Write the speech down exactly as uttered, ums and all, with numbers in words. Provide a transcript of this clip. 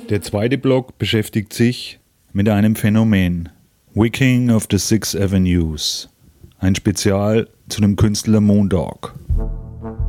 Der zweite Block beschäftigt sich mit einem Phänomen. Wicking of the Six Avenues. Ein Spezial zu dem Künstler Moondog.